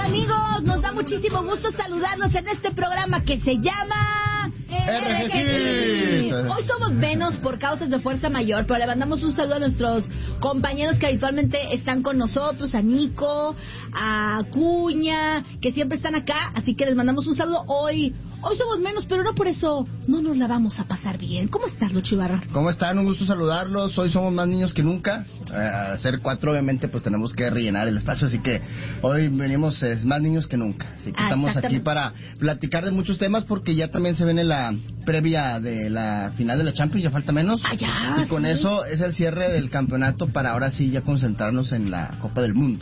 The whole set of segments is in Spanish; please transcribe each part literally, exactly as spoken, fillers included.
amigos? Nos da muchísimo gusto saludarnos en este programa que se llama R G Kids. Hoy somos menos por causas de fuerza mayor, pero le mandamos un saludo a nuestros compañeros que habitualmente están con nosotros, a Nico, a Cuña, que siempre están acá, así que les mandamos un saludo. Hoy Hoy somos menos, pero no por eso no nos la vamos a pasar bien. ¿Cómo estás, Lucho Ibarra? ¿Cómo están? Un gusto saludarlos. Hoy somos más niños que nunca. Eh, al ser cuatro, obviamente, pues tenemos que rellenar el espacio. Así que hoy venimos eh, más niños que nunca. Así que ah, estamos aquí para platicar de muchos temas, porque ya también se viene la previa de la final de la Champions. Ya falta menos. Ah, ya, y con sí. eso es el cierre del campeonato para ahora sí ya concentrarnos en la Copa del Mundo.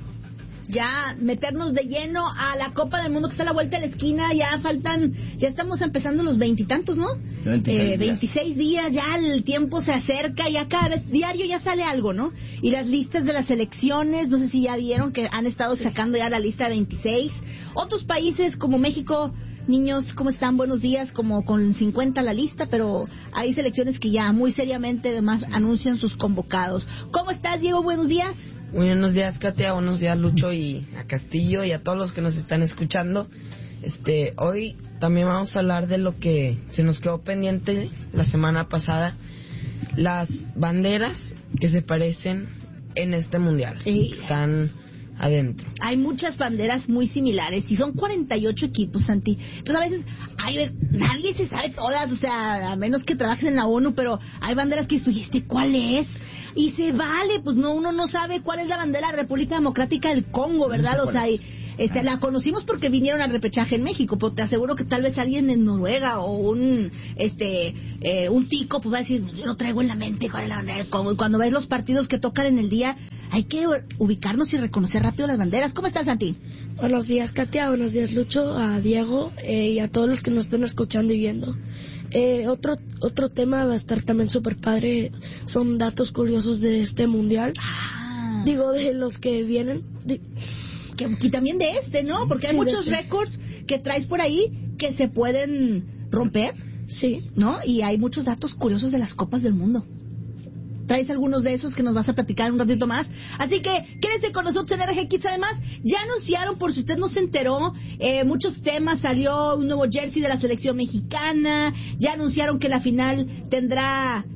Ya meternos de lleno a la Copa del Mundo que está a la vuelta de la esquina. Ya faltan, ya estamos empezando los veintitantos, ¿no? veintiséis, eh, veintiséis días. días, ya el tiempo se acerca, ya cada vez, diario ya sale algo, ¿no? Y las listas de las selecciones, no sé si ya vieron que han estado sí. sacando ya la lista de veintiséis. Otros países como México, niños, ¿cómo están? Buenos días, como con cincuenta la lista, pero hay selecciones que ya muy seriamente además anuncian sus convocados. ¿Cómo estás, Diego? Buenos días. Muy buenos días, Katia, buenos días, Lucho, y a Castillo, y a todos los que nos están escuchando. Este, hoy también vamos a hablar de lo que se nos quedó pendiente la semana pasada, las banderas que se parecen en este mundial, sí. que están adentro. Hay muchas banderas muy similares y son cuarenta y ocho equipos, Santi. Entonces a veces hay, nadie se sabe todas, o sea, a menos que trabajes en la ONU, pero hay banderas que dices, ¿y este cuál es? Y se vale, pues no, uno no sabe cuál es la bandera de la República Democrática del Congo, ¿verdad? O sea, y, este, la conocimos porque vinieron al repechaje en México, pero te aseguro que tal vez alguien en Noruega o un este eh, un tico pues va a decir, yo no traigo en la mente cuál es la bandera del Congo. Y cuando ves los partidos que tocan en el día, hay que ubicarnos y reconocer rápido las banderas. ¿Cómo estás, Santi? Buenos días, Katia. Buenos días, Lucho, a Diego eh, y a todos los que nos estén escuchando y viendo. Eh, otro otro tema va a estar también súper padre. Son datos curiosos de este mundial. Ah. Digo, de los que vienen. De... Que, y también de este, ¿no? Porque hay sí, muchos este. récords que traes por ahí que se pueden romper. Sí. ¿No? Y hay muchos datos curiosos de las Copas del Mundo. Traes algunos de esos que nos vas a platicar un ratito más. Así que quédense con nosotros en R G Kids. Además, ya anunciaron, por si usted no se enteró, eh, muchos temas. Salió un nuevo jersey de la selección mexicana. Ya anunciaron que la final tendrá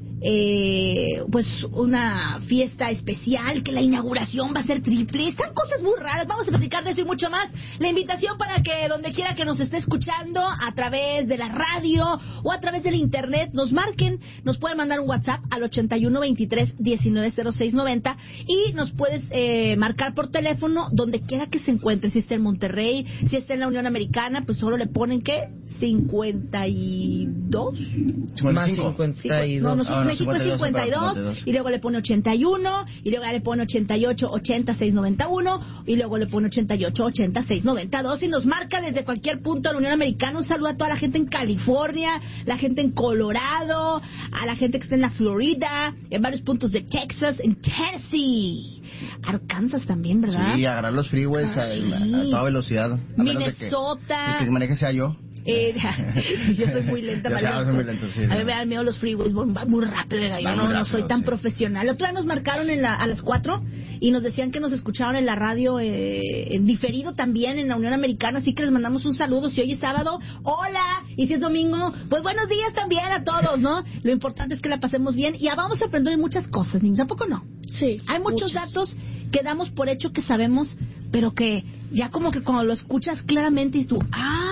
eh, pues una fiesta especial, que la inauguración va a ser triple. Están cosas muy raras. Vamos a platicar de eso y mucho más. La invitación para que donde quiera que nos esté escuchando, a través de la radio o a través del internet, nos marquen. Nos pueden mandar un WhatsApp al ochenta y uno veintitrés diecinueve cero seis noventa y nos puedes eh, marcar por teléfono donde quiera que se encuentre. Si está en Monterrey, si está en la Unión Americana, pues solo le ponen ¿qué? cincuenta y dos Más cincuenta y dos. No, nosotros México es cincuenta y dos, y luego le pone ochenta y uno, y luego le pone ochenta y ocho, ochenta, seiscientos noventa y uno, y luego le pone ochenta y ocho, ochenta, seiscientos noventa y dos, y nos marca desde cualquier punto de la Unión Americana. Un saludo a toda la gente en California, la gente en Colorado, a la gente que está en la Florida, en varios puntos de Texas, en Tennessee, Arkansas también, ¿verdad? Sí, agarrar los freeways ah, a, sí. a, a toda velocidad. A Minnesota. De que, de que maneje sea yo. Eh, yo soy muy lenta, ya soy muy lento, sí, a mí me dan miedo los freeways, va muy rápido, yo no, rápido, no soy tan sí. profesional. Otra vez nos marcaron en la, a las cuatro y nos decían que nos escucharon en la radio eh, en diferido también en la Unión Americana, así que les mandamos un saludo. Si hoy es sábado, hola, y si es domingo, pues buenos días también a todos, ¿no? Lo importante es que la pasemos bien y ya vamos a aprender muchas cosas, niños, ¿a poco no? Sí. Hay muchos muchas. datos que damos por hecho que sabemos, pero que ya como que cuando lo escuchas claramente dices tú,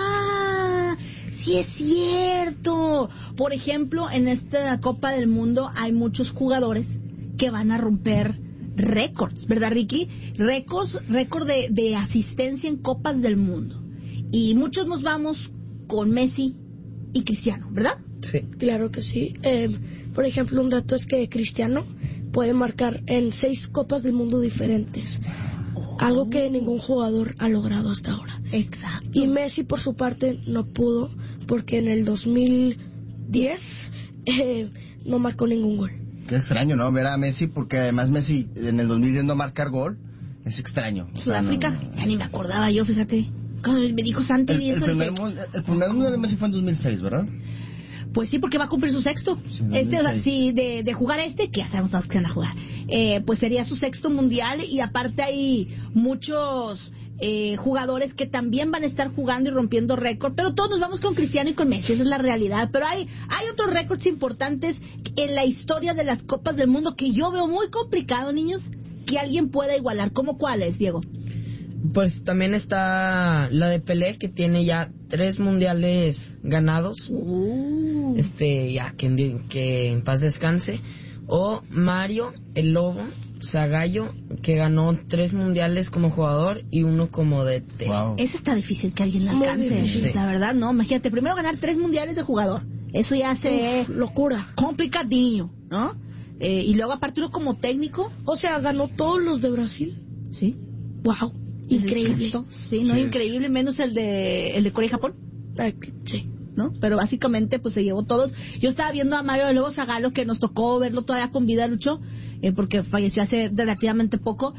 ¡ah! ¡Sí es cierto! Por ejemplo, en esta Copa del Mundo hay muchos jugadores que van a romper récords, ¿verdad, Ricky? Récords, récord de, de asistencia en Copas del Mundo. Y muchos nos vamos con Messi y Cristiano, ¿verdad? Sí. Claro que sí. Eh, por ejemplo, un dato es que Cristiano puede marcar en seis Copas del Mundo diferentes. Algo que ningún jugador ha logrado hasta ahora. Exacto. Y Messi, por su parte, no pudo porque en el dos mil diez eh, no marcó ningún gol. Qué extraño, ¿no? Ver a Messi, porque además Messi en el dos mil diez no marcar gol es extraño. Sudáfrica, O sea, no... ya ni me acordaba yo, fíjate. Cuando me dijo Santi el, y eso. el primer, que... el primer mundial de Messi fue en dos mil seis, ¿verdad? Pues sí, porque va a cumplir su sexto. Sí, este, o sea, sí, de, de jugar este, que ya sabemos todos que van a jugar, eh, pues sería su sexto mundial, y aparte hay muchos eh, jugadores que también van a estar jugando y rompiendo récord, pero todos nos vamos con Cristiano y con Messi, esa es la realidad. Pero hay, hay otros récords importantes en la historia de las Copas del Mundo que yo veo muy complicado, niños, que alguien pueda igualar. ¿Cómo cuáles, Diego? Pues también está la de Pelé, que tiene ya tres mundiales ganados. Uh. Este, ya, que, que en paz descanse. O Mario, el Lobo Zagallo, que ganó tres mundiales como jugador y uno como D T. Wow. Eso está difícil que alguien la alcance, sí. La verdad, no. Imagínate, primero ganar tres mundiales de jugador. Eso ya hace Uf, locura. Complicadillo, ¿no? Eh, y luego aparte uno como técnico. O sea, ganó todos los de Brasil. Sí. Wow. Increíble. Sí, no, sí. Increíble, menos el de el de Corea y Japón. Sí. ¿No? Pero básicamente pues se llevó todos. Yo estaba viendo a Mario de Lobo Zagallo, que nos tocó verlo todavía con vida, Lucho, eh, porque falleció hace relativamente poco,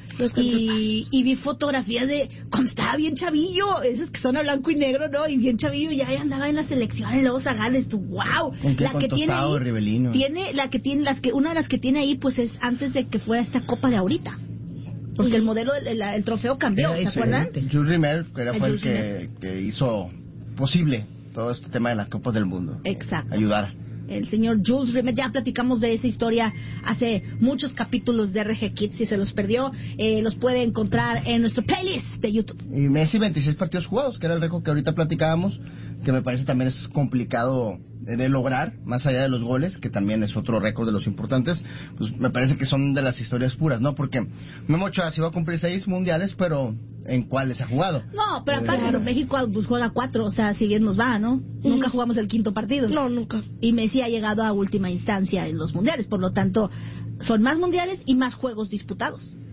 y, y vi fotografías de cuando estaba bien chavillo, esos que son a blanco y negro, ¿no? Y bien chavillo, ya andaba en la selección de Lobo Zagallo. Wow, la que tiene ahí, Rivelino. tiene la que tiene las que una de las que tiene ahí pues es antes de que fuera esta Copa de ahorita. Porque el modelo, el, el trofeo cambió, ¿se acuerdan? Jules Rimet, que era fue el que, que hizo posible todo este tema de las Copas del Mundo. Exacto. Ayudar. El señor Jules Rimet, ya platicamos de esa historia hace muchos capítulos de R G Kids. Si se los perdió, eh, los puede encontrar en nuestro playlist de YouTube. Y Messi, veintiséis partidos jugados, que era el récord que ahorita platicábamos, que me parece también es complicado de lograr, más allá de los goles, que también es otro récord de los importantes. Pues me parece que son de las historias puras, ¿no? Porque Memo Ochoa sí va a cumplir seis mundiales, pero ¿en cuáles ha jugado? No, pero aparte, claro. México pues juega cuatro, o sea, si bien nos va, ¿no? Mm. Nunca jugamos el quinto partido. No, nunca. Y Messi ha llegado a última instancia en los mundiales, por lo tanto, son más mundiales y más juegos disputados.